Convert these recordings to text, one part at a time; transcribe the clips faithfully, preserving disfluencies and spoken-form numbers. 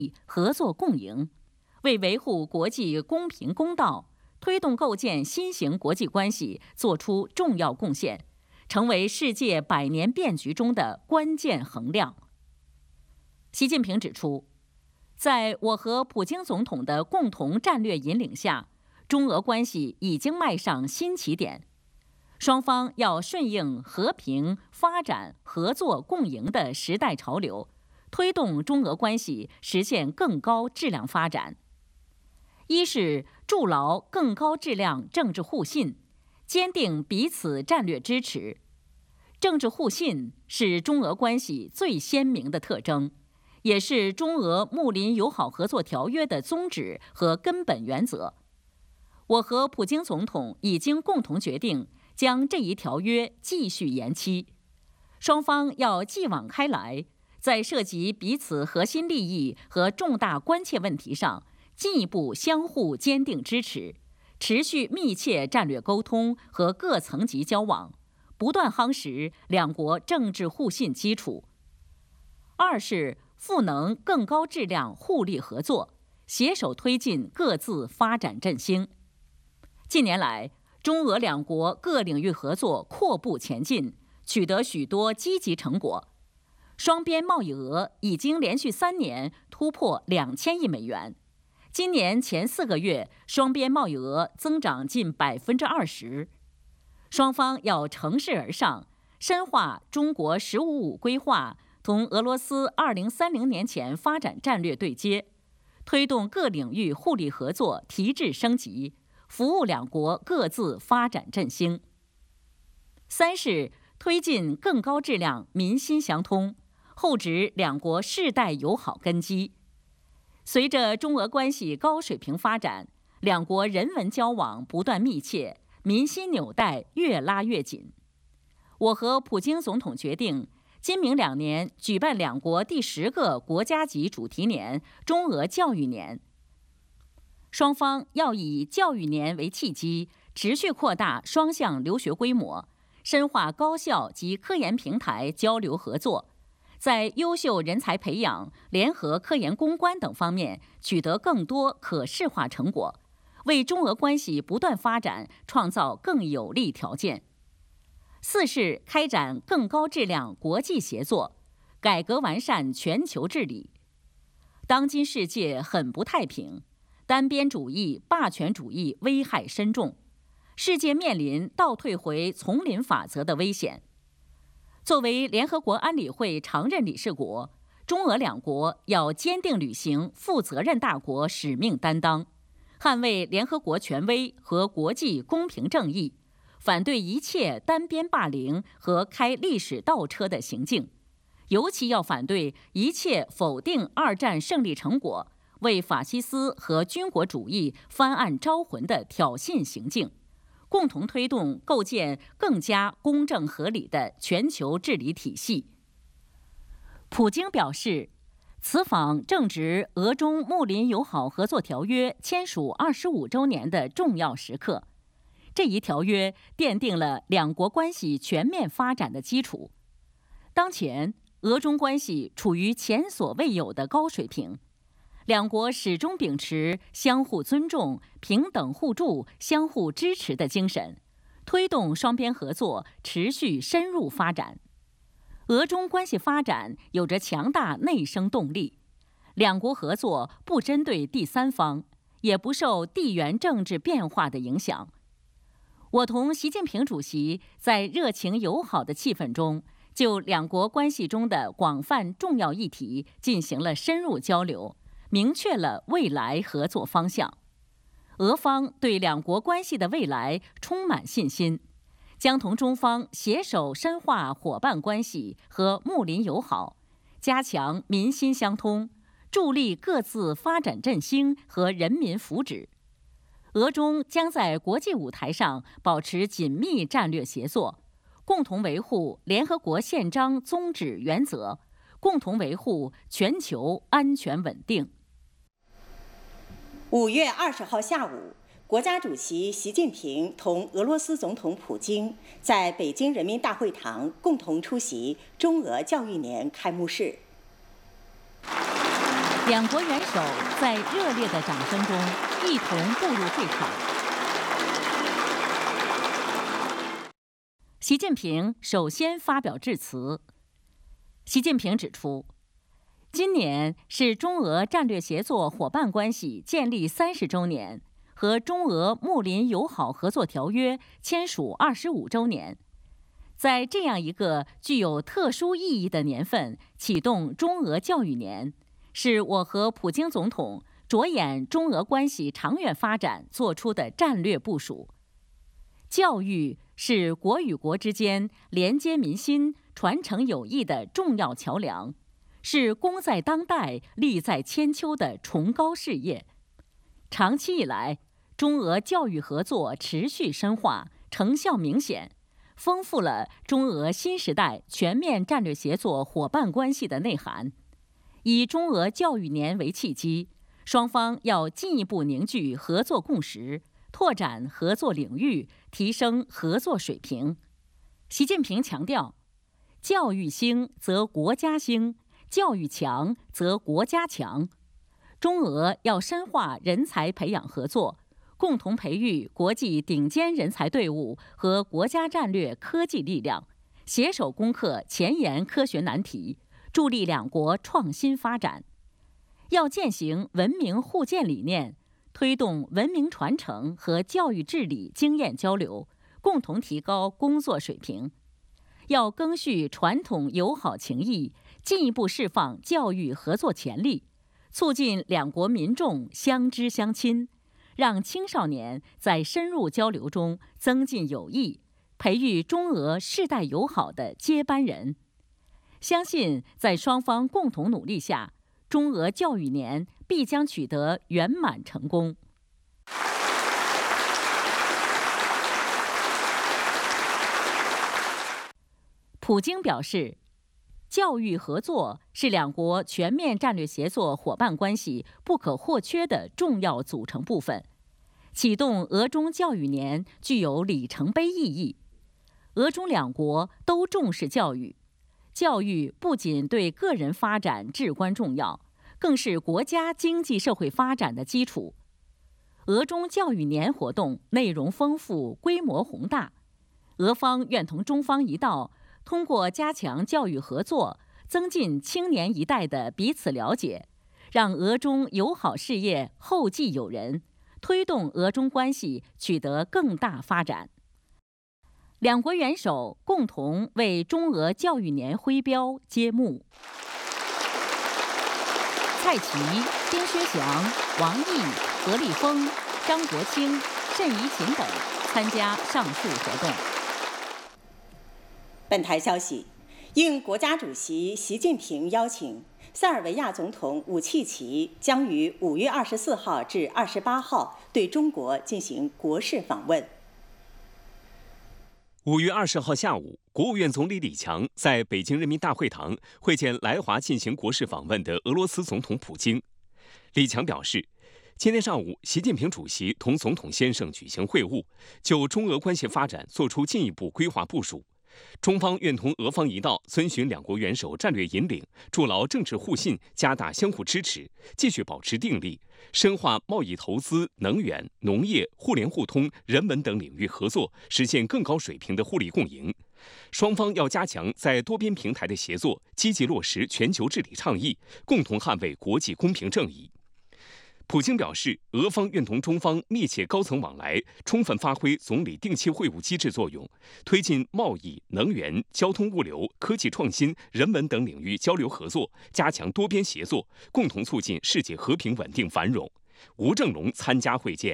合作共赢，为维护国际公平公道、推动构建新型国际关系作出重要贡献，成为世界百年变局中的关键衡量。习近平指出，在我和普京总统的共同战略引领下，中俄关系已经迈上新起点。双方要顺应和平、发展、合作共赢的时代潮流，推动中俄关系实现更高质量发展。一是筑牢更高质量政治互信，坚定彼此战略支持。政治互信是中俄关系最鲜明的特征，也是中俄睦邻友好合作条约的宗旨和根本原则。我和普京总统已经共同决定将这一条约继续延期，双方要继往开来，在涉及彼此核心利益和重大关切问题上，进一步相互坚定支持，持续密切战略沟通和各层级交往，不断夯实两国政治互信基础。二是赋能更高质量互利合作，携手推进各自发展振兴。近年来，中俄两国各领域合作阔步前进，取得许多积极成果。双边贸易额已经连续三年突破两千亿美元，今年前四个月，双边贸易额增长近百分之二十。双方要乘势而上，深化中国“十五五”规划同俄罗斯二零三零年前发展战略对接，推动各领域互利合作提质升级，服务两国各自发展振兴。三是推进更高质量民心相通，厚植两国世代友好根基。随着中俄关系高水平发展，两国人文交往不断密切，民心纽带越拉越紧。我和普京总统决定，今明两年举办两国第十个国家级主题年——中俄教育年。双方要以教育年为契机，持续扩大双向留学规模，深化高校及科研平台交流合作，在优秀人才培养、联合科研攻关等方面取得更多可视化成果，为中俄关系不断发展创造更有利条件。四是开展更高质量国际协作，改革完善全球治理。当今世界很不太平，单边主义、霸权主义危害深重，世界面临倒退回丛林法则的危险。作为联合国安理会常任理事国，中俄两国要坚定履行负责任大国使命担当，捍卫联合国权威和国际公平正义，反对一切单边霸凌和开历史倒车的行径，尤其要反对一切否定二战胜利成果、为法西斯和军国主义翻案招魂的挑衅行径，共同推动构建更加公正合理的全球治理体系。普京表示，此访正值俄中睦邻友好合作条约签署二十五周年的重要时刻，这一条约奠定了两国关系全面发展的基础。当前，俄中关系处于前所未有的高水平，两国始终秉持相互尊重、平等互助、相互支持的精神，推动双边合作持续深入发展。俄中关系发展有着强大内生动力，两国合作不针对第三方，也不受地缘政治变化的影响。我同习近平主席在热情友好的气氛中，就两国关系中的广泛重要议题进行了深入交流，明确了未来合作方向。俄方对两国关系的未来充满信心，将同中方携手深化伙伴关系和睦邻友好，加强民心相通，助力各自发展振兴和人民福祉。俄中将在国际舞台上保持紧密战略协作，共同维护联合国宪章宗旨原则，共同维护全球安全稳定。 五月二十号下午，国家主席习近平同俄罗斯总统普京在北京人民大会堂共同出席中俄教育年开幕式。 两国元首在热烈的掌声中一同步入会场。习近平首先发表致辞。习近平指出，今年是中俄战略协作伙伴关系建立三十周年和中俄睦邻友好合作条约签署二十五周年。在这样一个具有特殊意义的年份，启动中俄教育年，是我和普京总统着眼中俄关系长远发展做出的战略部署。教育是国与国之间连接民心、传承友谊的重要桥梁，是功在当代、利在千秋的崇高事业。长期以来，中俄教育合作持续深化，成效明显，丰富了中俄新时代全面战略协作伙伴关系的内涵。以中俄教育年为契机，双方要进一步凝聚合作共识，拓展合作领域，提升合作水平。习近平强调，教育兴则国家兴，教育强则国家强。中俄要深化人才培养合作，共同培育国际顶尖人才队伍和国家战略科技力量，携手攻克前沿科学难题，助力两国创新发展。要践行文明互鉴理念，推动文明传承和教育治理经验交流，共同提高工作水平。要赓续传统友好情谊，进一步释放教育合作潜力，促进两国民众相知相亲，让青少年在深入交流中增进友谊，培育中俄世代友好的接班人。相信在双方共同努力下，中俄教育年必将取得圆满成功。普京表示，教育合作是两国全面战略协作伙伴关系不可或缺的重要组成部分。启动俄中教育年具有里程碑意义。俄中两国都重视教育，教育不仅对个人发展至关重要，更是国家经济社会发展的基础。俄中教育年活动内容丰富，规模宏大。俄方愿同中方一道，通过加强教育合作，增进青年一代的彼此了解，让俄中友好事业后继有人，推动俄中关系取得更大发展。两国元首共同为中俄教育年徽标揭幕。蔡奇、丁薛祥、王毅、何立峰、张国清、谌贻琴等参加上述活动。 本台消息，应国家主席习近平邀请，塞尔维亚总统武契奇将于五月二十四号至二十八号对中国进行国事访问。 五月二十号下午，国务院总理李强在北京人民大会堂会见来华进行国事访问的俄罗斯总统普京。李强表示，今天上午，习近平主席同总统先生举行会晤，就中俄关系发展作出进一步规划部署。中方愿同俄方一道，遵循两国元首战略引领，筑牢政治互信，加大相互支持，继续保持定力，深化贸易投资、能源、农业、互联互通、人文等领域合作，实现更高水平的互利共赢。双方要加强在多边平台的协作，积极落实全球治理倡议，共同捍卫国际公平正义。普京表示，俄方愿同中方密切高层往来，充分发挥总理定期会晤机制作用，推进贸易、能源、交通物流、科技创新、人文等领域交流合作，加强多边协作，共同促进世界和平稳定繁荣。吴正龙参加会见。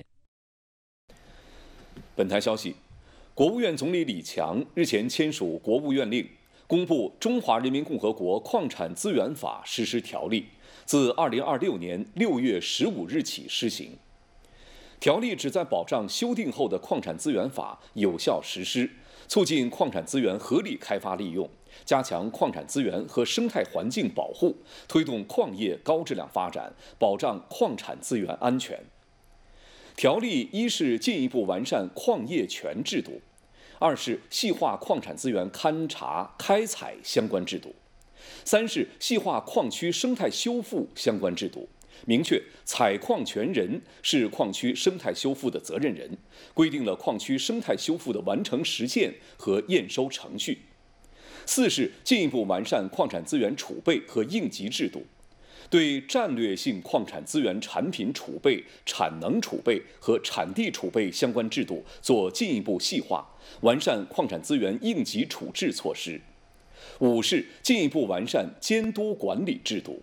本台消息，国务院总理李强日前签署国务院令，公布《中华人民共和国矿产资源法》实施条例。自二零二六年六月十五日起施行。条例旨在保障修订后的矿产资源法有效实施，促进矿产资源合理开发利用，加强矿产资源和生态环境保护，推动矿业高质量发展，保障矿产资源安全。条例一是进一步完善矿业权制度，二是细化矿产资源勘查、开采相关制度。 三是细化矿区生态修复相关制度，明确采矿权人是矿区生态修复的责任人，规定了矿区生态修复的完成时限和验收程序。四是进一步完善矿产资源储备和应急制度，对战略性矿产资源产品储备、产能储备和产地储备相关制度做进一步细化，完善矿产资源应急处置措施。五是进一步完善监督管理制度。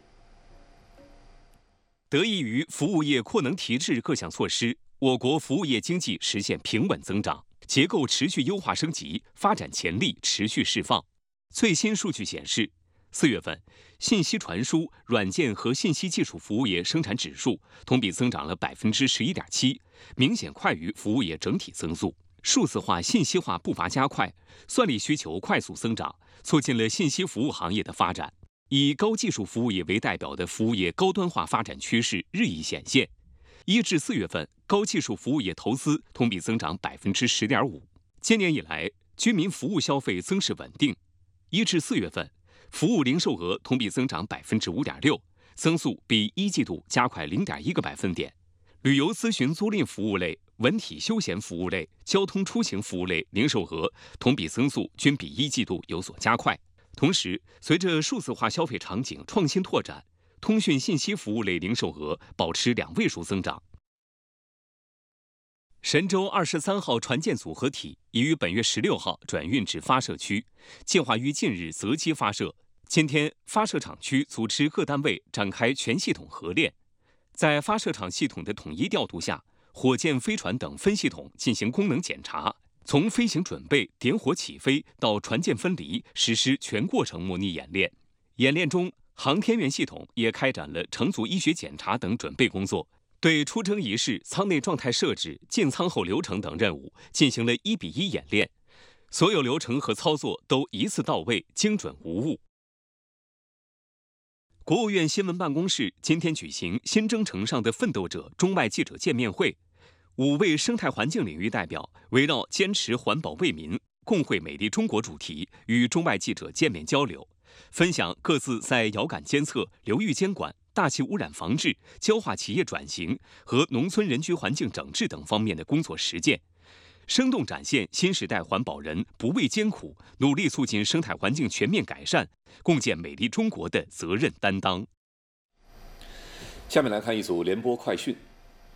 得益于服务业扩能提质各项措施，我国服务业经济实现平稳增长，结构持续优化升级，发展潜力持续释放。最新数据显示，四月份，信息传输、软件和信息技术服务业生产指数同比增长了百分之十一点七，明显快于服务业整体增速。数字化、信息化步伐加快，算力需求快速增长，促进了信息服务行业的发展。以高技术服务业为代表的服务业高端化发展趋势日益显现。一至四月份，高技术服务业投资同比增长百分之十点五。今年以来，居民服务消费增势稳定。一至四月份，服务零售额同比增长百分之五点六，增速比一季度加快零点一个百分点。旅游咨询租赁服务类、文体休闲服务类、交通出行服务类零售额同比增速均比一季度有所加快。同时，随着数字化消费场景创新拓展，通讯信息服务类零售额保持两位数增长。神舟二十三号船舰组合体已于本月十六号转运至发射区，计划于近日择机发射。今天，发射场区组织各单位展开全系统合练，在发射场系统的统一调度下，火箭、飞船等分系统进行功能检查，从飞行准备、点火起飞到船舰分离，实施全过程模拟演练。演练中，航天员系统也开展了乘组医学检查等准备工作。对出征仪式、舱内状态设置、进舱后流程等任务进行了一比一演练，所有流程和操作都一次到位、精准无误。国务院新闻办公室今天举行新征程上的奋斗者中外记者见面会，五位生态环境领域代表围绕坚持环保为民、共绘美丽中国主题与中外记者见面交流，分享各自在遥感监测、流域监管、大气污染防治、焦化企业转型和农村人居环境整治等方面的工作实践，生动展现新时代环保人不畏艰苦、努力促进生态环境全面改善、共建美丽中国的责任担当。 下面来看一组联播快讯。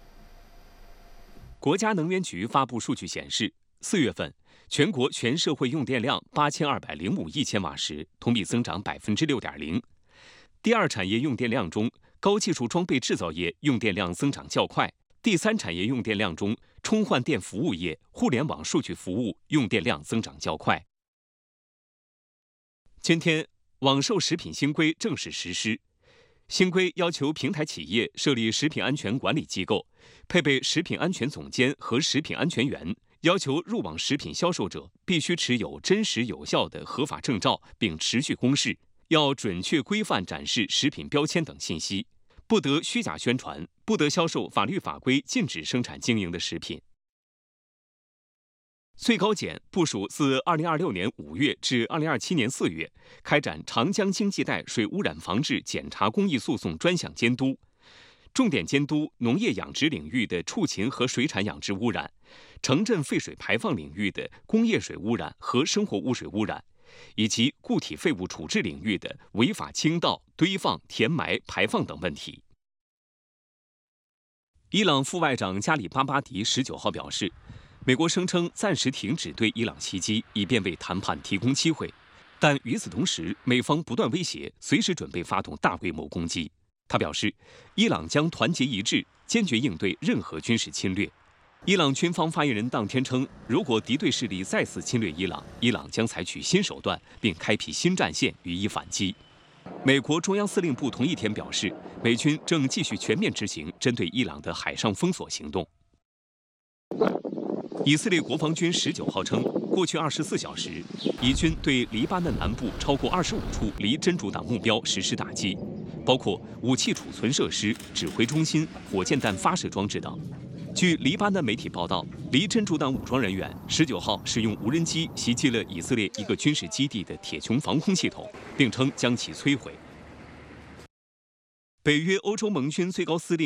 国家能源局发布数据显示，四月份全国全社会用电量八千二百零五亿千瓦时，同比增长百分之六点零。第二产业用电量中，高技术装备制造业用电量增长较快；第三产业用电量中，充换电服务业、互联网数据服务用电量增长较快。今天，网售食品新规正式实施。新规要求平台企业设立食品安全管理机构，配备食品安全总监和食品安全员，要求入网食品销售者必须持有真实有效的合法证照，并持续公示。要准确规范展示食品标签等信息，不得虚假宣传，不得销售法律法规禁止生产经营的食品。最高检部署自二零二六年五月至二零二七年四月开展长江经济带水污染防治检查公益诉讼专项监督，重点监督农业养殖领域的畜禽和水产养殖污染，城镇废水排放领域的工业水污染和生活污水污染，以及固体废物处置领域的违法倾倒、堆放、填埋、排放等问题。伊朗副外长加里巴巴迪十九号表示，美国声称暂时停止对伊朗袭击，以便为谈判提供机会，但与此同时，美方不断威胁，随时准备发动大规模攻击。他表示，伊朗将团结一致，坚决应对任何军事侵略。伊朗军方发言人当天称，如果敌对势力再次侵略伊朗，伊朗将采取新手段，并开辟新战线予以反击。美国中央司令部同一天表示，美军正继续全面执行针对伊朗的海上封锁行动。以色列国防军十九号称，过去二十四小时，以军对黎巴嫩南部超过二十五处离真主党目标实施打击，包括武器储存设施、指挥中心、火箭弹发射装置等。 据黎巴嫩媒体报道，离真主党武装人员十九号使用无人机袭击了以色列一个军事基地的铁穹防空系统，并称将其摧毁。北约欧洲盟军最高司令